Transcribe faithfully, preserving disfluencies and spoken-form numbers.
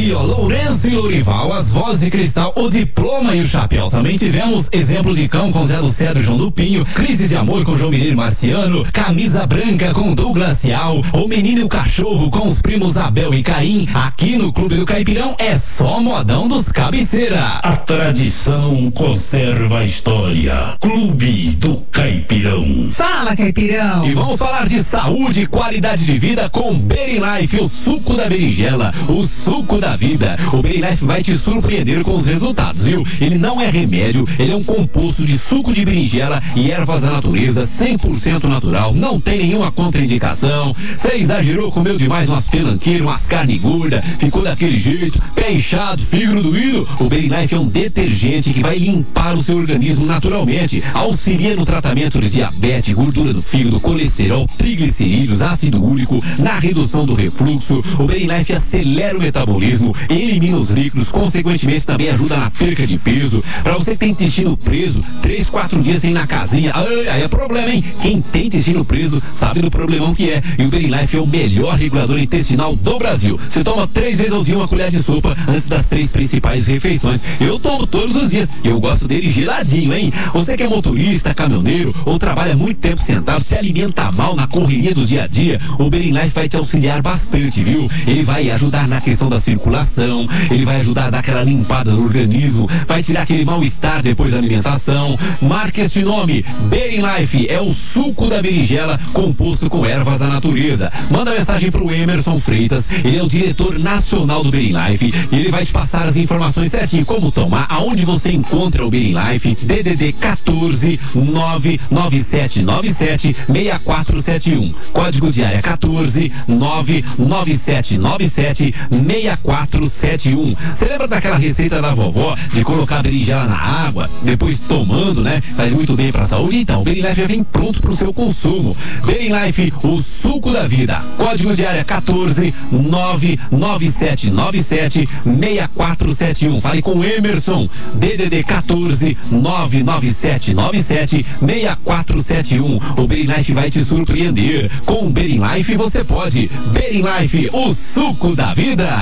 Aí, ó, Lourenço e Lourival, as vozes de Cristal, o Diploma e o Chapéu. Também tivemos Exemplo de Cão com Zé do Cedro e João do Pinho, Crise de Amor com João Mineiro e Marciano, Camisa Branca com Douglas Cial, O Menino e o Cachorro com os primos Abel e Caim. Aqui no Clube do Caipirão é só modão dos cabeceira. A tradição conserva a história. Clube do Caipirão. Fala, Caipirão. E vamos falar de saúde e qualidade de vida com Bering Life, o suco da berinjela, o suco da vida. O Bering Life vai te surpreender com os resultados, viu? Ele não é remédio, ele é um composto de suco de berinjela e ervas da natureza, cem por cento natural, não tem nenhuma contraindicação. Você exagerou, comeu demais umas pelanqueiras, umas carne gorda, ficou daquele jeito, pé inchado, fígado doído? O Bering Life é um detergente que vai limpar o seu organismo naturalmente, auxilia no tratamento de diabetes, gordura do fígado, colesterol, triglicerídeos, ácido úrico, na redução do refluxo. O Bering Life acelera o metabolismo, elimina os líquidos, consequentemente também ajuda na perca de peso. Pra você que tem intestino preso, três, quatro dias sem ir na casinha, ai, aí é problema, hein? Quem tem intestino preso sabe do problemão que é. E o Bering Life é o melhor regulador intestinal do Brasil. Você toma três vezes ao dia uma colher de sopa antes das três principais refeições. Eu tomo todos os dias e eu gosto dele geladinho, hein? Você que é motorista, caminhoneiro ou trabalha muito tempo sentado, se alimenta mal na correria do dia a dia, o Bering Life vai te auxiliar bastante, viu? Ele vai ajudar na questão da circulação, ele vai ajudar a dar aquela limpada no organismo, vai tirar aquele mal-estar depois da alimentação. Marque este nome, Bering Life, é o suco da berinjela composto com ervas da natureza. Manda mensagem pro Emerson Freitas, ele é o diretor nacional do Bering Life e ele vai te passar as informações certinho, como tomar, aonde você encontra o Bering Life. D D D quatorze, nove nove sete nove sete, seis quatro sete um, código de área quatorze, nove nove sete nove sete, seis quatro sete um. Você lembra daquela receita da vovó de colocar a berinjela na água, depois tomando, né? Faz muito bem pra saúde. Então, o Bering Life já vem pronto pro seu consumo. Bering Life, o suco da vida. Código de área quatorze, nove nove sete nove sete, seis quatro sete um. Fale com o Emerson. D D D quatorze, nove nove sete nove sete, seis quatro sete um. O Bering Life vai te surpreender. Com o Bering Life você pode. Bering Life, o suco da vida.